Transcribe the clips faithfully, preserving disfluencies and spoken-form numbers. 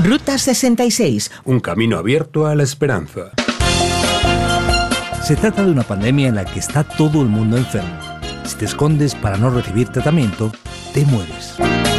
Ruta sesenta y seis. Un camino abierto a la esperanza. Se trata de una pandemia en la que está todo el mundo enfermo. Si te escondes para no recibir tratamiento, te mueres.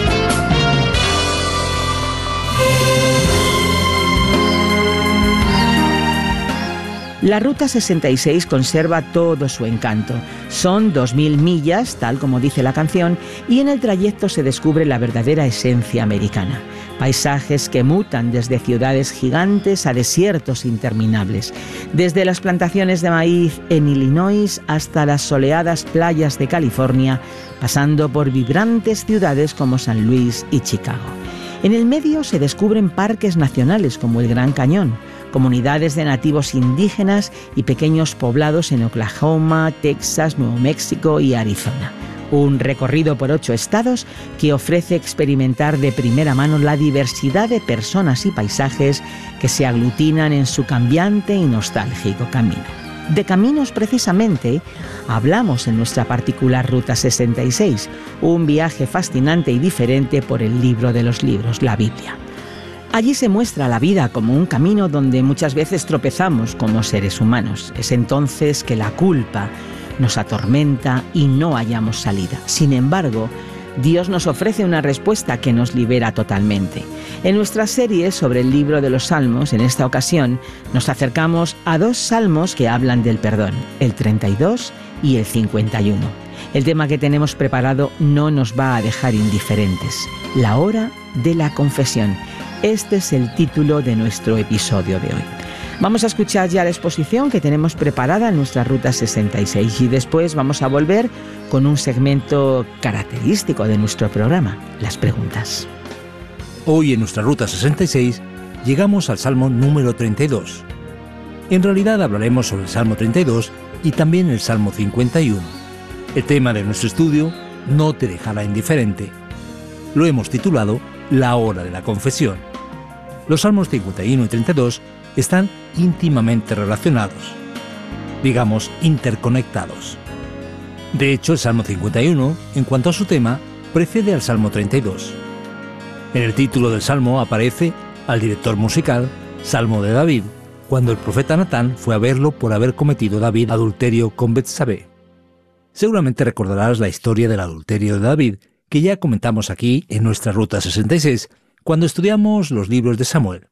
La Ruta sesenta y seis conserva todo su encanto. Son dos mil millas, tal como dice la canción, y en el trayecto se descubre la verdadera esencia americana. Paisajes que mutan desde ciudades gigantes a desiertos interminables. Desde las plantaciones de maíz en Illinois hasta las soleadas playas de California, pasando por vibrantes ciudades como San Luis y Chicago. En el medio se descubren parques nacionales como el Gran Cañón, comunidades de nativos indígenas y pequeños poblados en Oklahoma, Texas, Nuevo México y Arizona. Un recorrido por ocho estados que ofrece experimentar de primera mano la diversidad de personas y paisajes que se aglutinan en su cambiante y nostálgico camino. De caminos, precisamente, hablamos en nuestra particular Ruta sesenta y seis, un viaje fascinante y diferente por el libro de los libros, la Biblia. Allí se muestra la vida como un camino donde muchas veces tropezamos como seres humanos. Es entonces que la culpa nos atormenta y no hallamos salida. Sin embargo, Dios nos ofrece una respuesta que nos libera totalmente. En nuestra serie sobre el libro de los Salmos, en esta ocasión, nos acercamos a dos salmos que hablan del perdón, el treinta y dos y el cincuenta y uno. El tema que tenemos preparado no nos va a dejar indiferentes. La hora de la confesión. Este es el título de nuestro episodio de hoy. Vamos a escuchar ya la exposición que tenemos preparada en nuestra Ruta sesenta y seis y después vamos a volver con un segmento característico de nuestro programa, las preguntas. Hoy en nuestra Ruta sesenta y seis llegamos al Salmo número treinta y dos. En realidad hablaremos sobre el Salmo treinta y dos y también el Salmo cincuenta y uno. El tema de nuestro estudio no te dejará indiferente. Lo hemos titulado La hora de la confesión. Los Salmos cincuenta y uno y treinta y dos están íntimamente relacionados, digamos interconectados. De hecho, el Salmo cincuenta y uno, en cuanto a su tema, precede al Salmo treinta y dos. En el título del Salmo aparece al director musical, Salmo de David, cuando el profeta Natán fue a verlo por haber cometido David adulterio con Betsabé. Seguramente recordarás la historia del adulterio de David, que ya comentamos aquí en nuestra Ruta sesenta y seis, cuando estudiamos los libros de Samuel.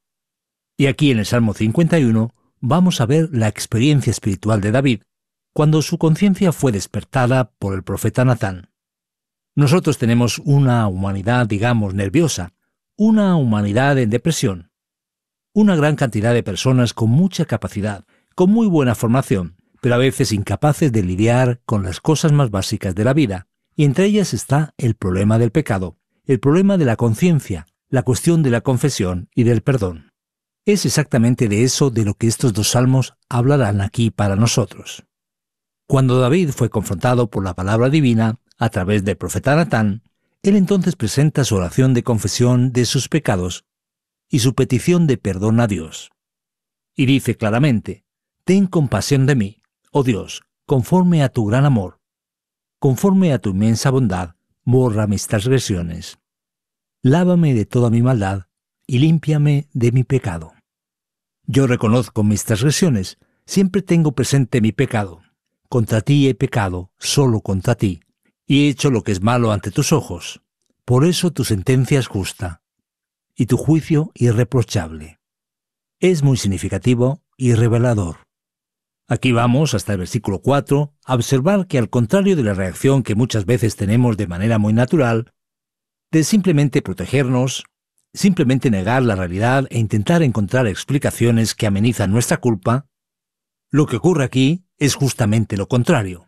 Y aquí en el Salmo cincuenta y uno vamos a ver la experiencia espiritual de David, cuando su conciencia fue despertada por el profeta Natán. Nosotros tenemos una humanidad, digamos, nerviosa, una humanidad en depresión, una gran cantidad de personas con mucha capacidad, con muy buena formación, pero a veces incapaces de lidiar con las cosas más básicas de la vida, y entre ellas está el problema del pecado, el problema de la conciencia, la cuestión de la confesión y del perdón. Es exactamente de eso de lo que estos dos salmos hablarán aquí para nosotros. Cuando David fue confrontado por la palabra divina a través del profeta Natán, él entonces presenta su oración de confesión de sus pecados y su petición de perdón a Dios. Y dice claramente: «Ten compasión de mí, oh Dios, conforme a tu gran amor. Conforme a tu inmensa bondad, borra mis transgresiones. Lávame de toda mi maldad y límpiame de mi pecado. Yo reconozco mis transgresiones, siempre tengo presente mi pecado. Contra ti he pecado, solo contra ti, y he hecho lo que es malo ante tus ojos. Por eso tu sentencia es justa, y tu juicio irreprochable». Es muy significativo y revelador. Aquí vamos hasta el versículo cuatro a observar que, al contrario de la reacción que muchas veces tenemos de manera muy natural, de simplemente protegernos, simplemente negar la realidad e intentar encontrar explicaciones que amenizan nuestra culpa, lo que ocurre aquí es justamente lo contrario.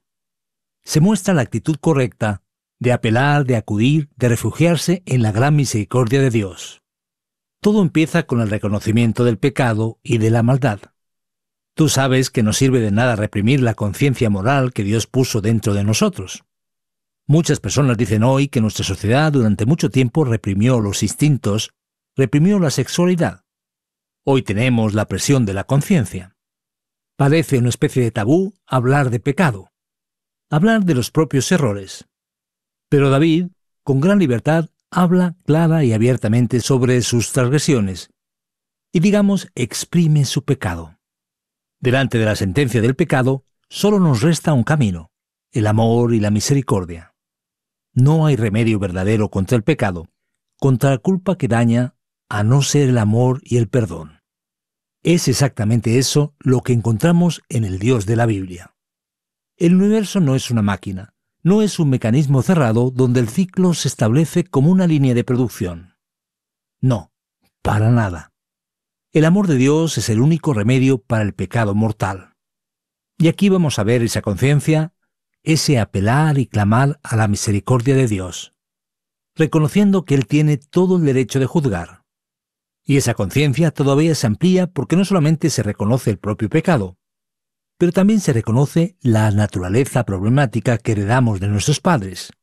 Se muestra la actitud correcta de apelar, de acudir, de refugiarse en la gran misericordia de Dios. Todo empieza con el reconocimiento del pecado y de la maldad. Tú sabes que no sirve de nada reprimir la conciencia moral que Dios puso dentro de nosotros. Muchas personas dicen hoy que nuestra sociedad durante mucho tiempo reprimió los instintos, reprimió la sexualidad. Hoy tenemos la presión de la conciencia. Parece una especie de tabú hablar de pecado, hablar de los propios errores. Pero David, con gran libertad, habla clara y abiertamente sobre sus transgresiones y, digamos, exprime su pecado. Delante de la sentencia del pecado, solo nos resta un camino, el amor y la misericordia. No hay remedio verdadero contra el pecado, contra la culpa que daña, a no ser el amor y el perdón. Es exactamente eso lo que encontramos en el Dios de la Biblia. El universo no es una máquina, no es un mecanismo cerrado donde el ciclo se establece como una línea de producción. No, para nada. El amor de Dios es el único remedio para el pecado mortal. Y aquí vamos a ver esa conciencia, ese apelar y clamar a la misericordia de Dios, reconociendo que Él tiene todo el derecho de juzgar. Y esa conciencia todavía se amplía porque no solamente se reconoce el propio pecado, pero también se reconoce la naturaleza problemática que heredamos de nuestros padres.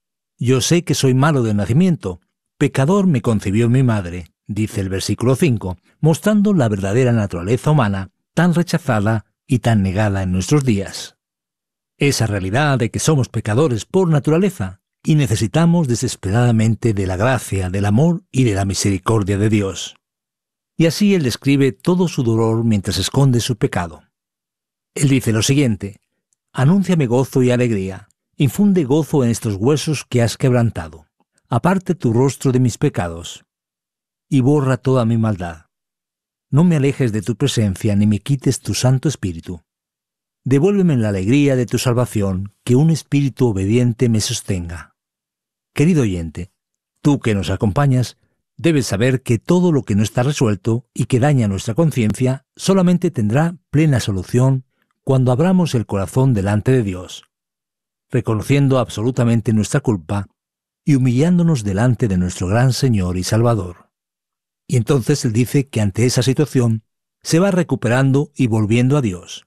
Yo sé que soy malo de nacimiento, pecador me concibió mi madre, dice el versículo cinco, mostrando la verdadera naturaleza humana tan rechazada y tan negada en nuestros días. Esa realidad de que somos pecadores por naturaleza y necesitamos desesperadamente de la gracia, del amor y de la misericordia de Dios. Y así Él describe todo su dolor mientras esconde su pecado. Él dice lo siguiente: «Anúnciame gozo y alegría, infunde gozo en estos huesos que has quebrantado. Aparte tu rostro de mis pecados, y borra toda mi maldad. No me alejes de tu presencia, ni me quites tu Santo Espíritu. Devuélveme la alegría de tu salvación, que un espíritu obediente me sostenga». Querido oyente, tú que nos acompañas, debes saber que todo lo que no está resuelto y que daña nuestra conciencia solamente tendrá plena solución cuando abramos el corazón delante de Dios, reconociendo absolutamente nuestra culpa y humillándonos delante de nuestro gran Señor y Salvador. Y entonces Él dice que ante esa situación se va recuperando y volviendo a Dios.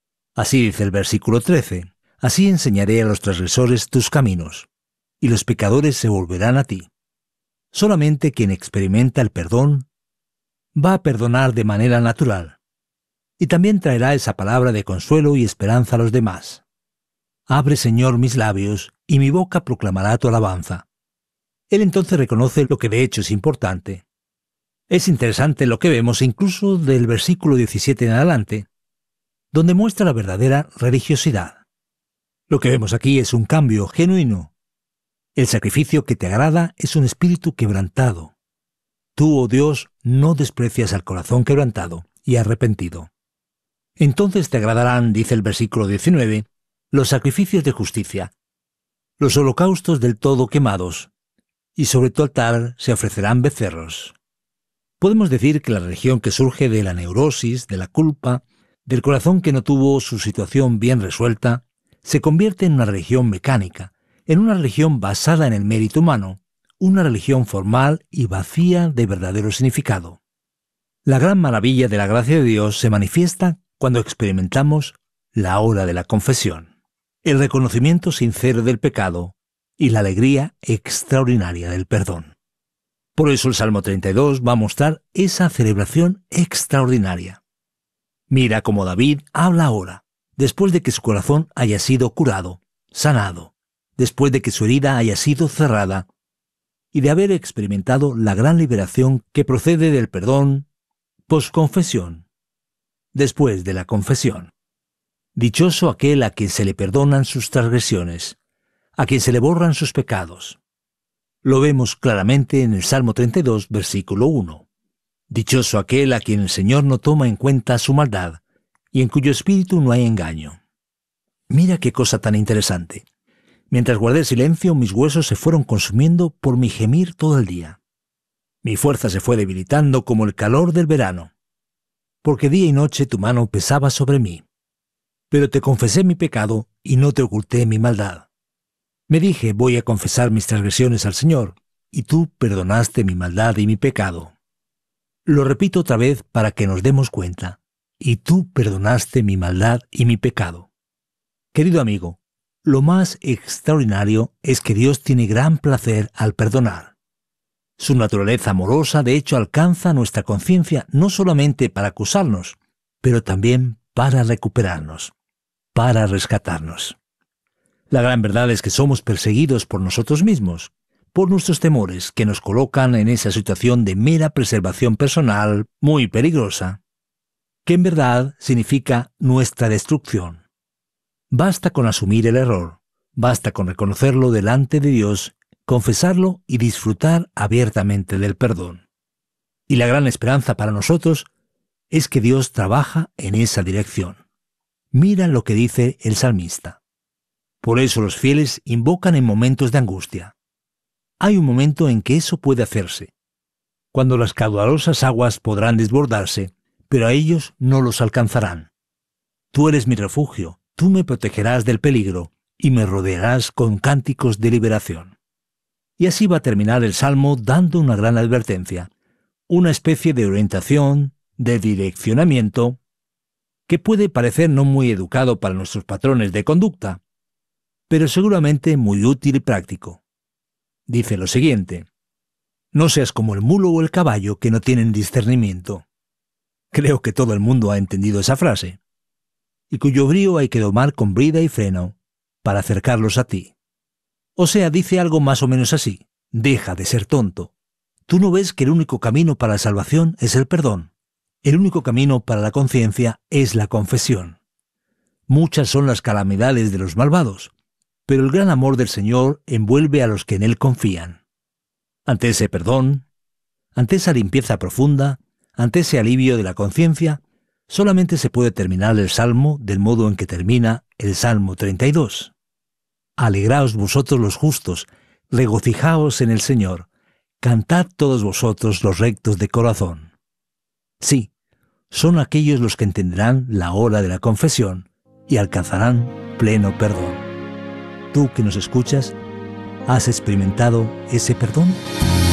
Así dice el versículo trece, «Así enseñaré a los transgresores tus caminos, y los pecadores se volverán a ti». Solamente quien experimenta el perdón va a perdonar de manera natural, y también traerá esa palabra de consuelo y esperanza a los demás. «Abre, Señor, mis labios, y mi boca proclamará tu alabanza». Él entonces reconoce lo que de hecho es importante. Es interesante lo que vemos incluso del versículo diecisiete en adelante, donde muestra la verdadera religiosidad. Lo que vemos aquí es un cambio genuino. El sacrificio que te agrada es un espíritu quebrantado. Tú, oh Dios, no desprecias al corazón quebrantado y arrepentido. Entonces te agradarán, dice el versículo diecinueve, los sacrificios de justicia, los holocaustos del todo quemados, y sobre tu altar se ofrecerán becerros. Podemos decir que la religión que surge de la neurosis, de la culpa, del corazón que no tuvo su situación bien resuelta, se convierte en una religión mecánica, en una religión basada en el mérito humano, una religión formal y vacía de verdadero significado. La gran maravilla de la gracia de Dios se manifiesta cuando experimentamos la hora de la confesión, el reconocimiento sincero del pecado y la alegría extraordinaria del perdón. Por eso el Salmo treinta y dos va a mostrar esa celebración extraordinaria. Mira cómo David habla ahora, después de que su corazón haya sido curado, sanado, después de que su herida haya sido cerrada, y de haber experimentado la gran liberación que procede del perdón posconfesión, después de la confesión. Dichoso aquel a quien se le perdonan sus transgresiones, a quien se le borran sus pecados. Lo vemos claramente en el Salmo treinta y dos, versículo uno. Dichoso aquel a quien el Señor no toma en cuenta su maldad, y en cuyo espíritu no hay engaño. Mira qué cosa tan interesante. Mientras guardé silencio, mis huesos se fueron consumiendo por mi gemir todo el día. Mi fuerza se fue debilitando como el calor del verano, porque día y noche tu mano pesaba sobre mí. Pero te confesé mi pecado y no te oculté mi maldad. Me dije, voy a confesar mis transgresiones al Señor, y tú perdonaste mi maldad y mi pecado. Lo repito otra vez para que nos demos cuenta, y tú perdonaste mi maldad y mi pecado. Querido amigo, lo más extraordinario es que Dios tiene gran placer al perdonar. Su naturaleza amorosa de hecho alcanza nuestra conciencia no solamente para acusarnos, pero también para recuperarnos, para rescatarnos. La gran verdad es que somos perseguidos por nosotros mismos, por nuestros temores que nos colocan en esa situación de mera preservación personal muy peligrosa, que en verdad significa nuestra destrucción. Basta con asumir el error, basta con reconocerlo delante de Dios, confesarlo y disfrutar abiertamente del perdón. Y la gran esperanza para nosotros es que Dios trabaja en esa dirección. Mira lo que dice el salmista. Por eso los fieles invocan en momentos de angustia. Hay un momento en que eso puede hacerse, cuando las caudalosas aguas podrán desbordarse, pero a ellos no los alcanzarán. Tú eres mi refugio, tú me protegerás del peligro y me rodearás con cánticos de liberación. Y así va a terminar el Salmo dando una gran advertencia, una especie de orientación, de direccionamiento, que puede parecer no muy educado para nuestros patrones de conducta, pero seguramente muy útil y práctico. Dice lo siguiente: no seas como el mulo o el caballo que no tienen discernimiento. Creo que todo el mundo ha entendido esa frase, y cuyo brío hay que domar con brida y freno para acercarlos a ti. O sea, dice algo más o menos así: deja de ser tonto. ¿Tú no ves que el único camino para la salvación es el perdón? El único camino para la conciencia es la confesión. Muchas son las calamidades de los malvados, pero el gran amor del Señor envuelve a los que en Él confían. Ante ese perdón, ante esa limpieza profunda, ante ese alivio de la conciencia, solamente se puede terminar el Salmo del modo en que termina el Salmo treinta y dos. Alegraos vosotros los justos, regocijaos en el Señor, cantad todos vosotros los rectos de corazón. Sí, son aquellos los que entenderán la hora de la confesión y alcanzarán pleno perdón. Tú que nos escuchas, ¿has experimentado ese perdón?